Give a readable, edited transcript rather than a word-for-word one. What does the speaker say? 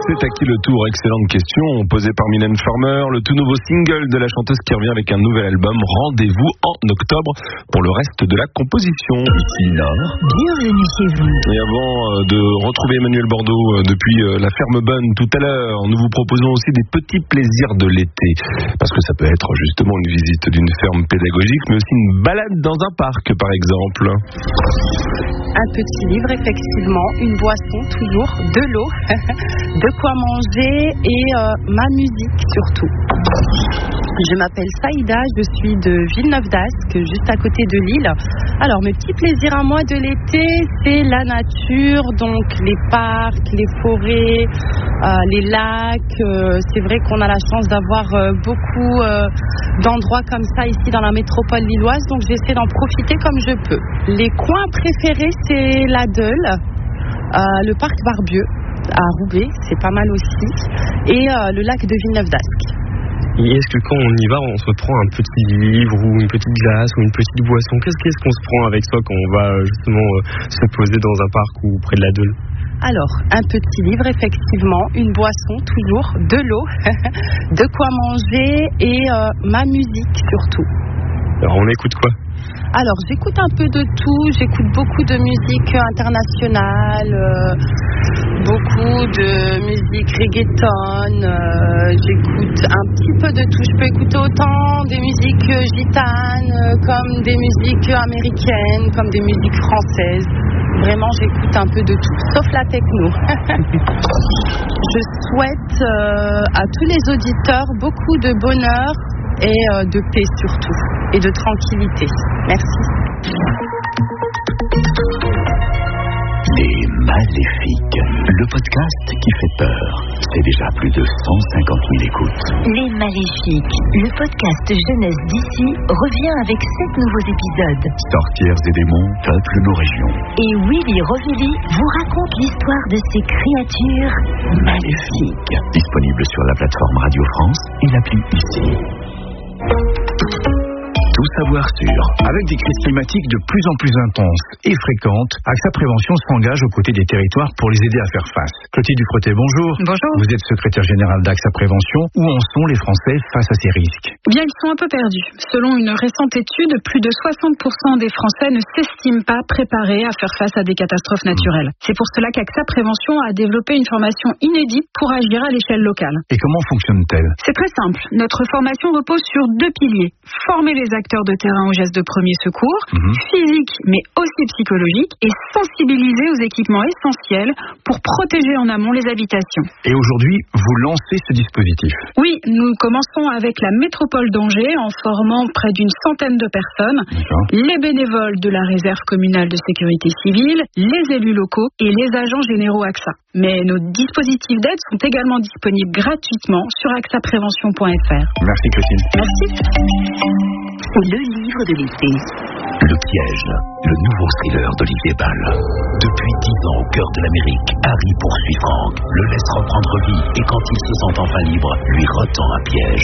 C'est à qui le tour? Excellente question posée par Mylène Farmer. Le tout nouveau single de la chanteuse qui revient avec un nouvel album. Rendez-vous en octobre pour le reste de la composition. Ici Nord, bienvenue chez vous. Et avant de retrouver Emmanuel Bordeaux depuis la ferme Bonne tout à l'heure, nous vous proposons aussi des petits plaisirs de l'été. Parce que ça peut être justement une visite d'une ferme pédagogique, mais aussi une balade dans un parc par exemple. Un petit livre, effectivement, une boisson, toujours, de l'eau, de quoi manger et ma musique surtout. Je m'appelle Saïda, je suis de Villeneuve-d'Ascq, juste à côté de Lille. Alors, mes petits plaisirs à moi de l'été, c'est la nature, donc les parcs, les forêts, les lacs. C'est vrai qu'on a la chance d'avoir beaucoup d'endroits comme ça ici dans la métropole lilloise, donc j'essaie d'en profiter comme je peux. Les coins préférés, c'est la Deule, le parc Barbieux à Roubaix, c'est pas mal aussi, et le lac de Villeneuve-d'Ascq. Et est-ce que quand on y va, on se prend un petit livre ou une petite glace ou une petite boisson? Qu'est-ce qu'on se prend avec soi quand on va justement se poser dans un parc ou près de la Deule? Alors, un petit livre, effectivement, une boisson, toujours, de l'eau, de quoi manger et ma musique surtout. Alors, on écoute quoi? Alors, j'écoute un peu de tout, j'écoute beaucoup de musique internationale, beaucoup de musique reggaeton, j'écoute un petit peu de tout. Je peux écouter autant des musiques gitanes, comme des musiques américaines, comme des musiques françaises. Vraiment, j'écoute un peu de tout, sauf la techno. Je souhaite à tous les auditeurs beaucoup de bonheur et de paix surtout, et de tranquillité. Merci. Les Maléfiques, le podcast qui fait peur. C'est déjà plus de 150 000 écoutes. Les Maléfiques, le podcast jeunesse d'ici, revient avec 7 nouveaux épisodes. Sorcières et démons peuplent nos régions. Et Willy Rovelli vous raconte l'histoire de ces créatures maléfiques. Disponible sur la plateforme Radio France et l'appli ici. Tout savoir sur. Avec des crises climatiques de plus en plus intenses et fréquentes, AXA Prévention s'engage aux côtés des territoires pour les aider à faire face. Clotilde Ducretet, bonjour. Bonjour. Vous êtes secrétaire générale d'AXA Prévention. Où en sont les Français face à ces risques? Bien, ils sont un peu perdus. Selon une récente étude, plus de 60% des Français ne s'estiment pas préparés à faire face à des catastrophes naturelles. C'est pour cela qu'AXA Prévention a développé une formation inédite pour agir à l'échelle locale. Et comment fonctionne-t-elle? C'est très simple. Notre formation repose sur 2 piliers. Former les acteurs de terrain aux gestes de premier secours, physique mais aussi psychologique, et sensibiliser aux équipements essentiels pour protéger en amont les habitations. Et aujourd'hui, vous lancez ce dispositif? Oui, nous commençons avec la métropole d'Angers en formant près d'une centaine de personnes, les bénévoles de la réserve communale de sécurité civile, les élus locaux et les agents généraux AXA. Mais nos dispositifs d'aide sont également disponibles gratuitement sur axaprévention.fr. Merci Christine. Merci. C'est le livre de l'été. Le piège, le nouveau thriller d'Olivier Ball. Depuis 10 ans au cœur de l'Amérique, Harry poursuit Frank, le laisse reprendre vie et quand il se sent enfin libre, lui retend un piège.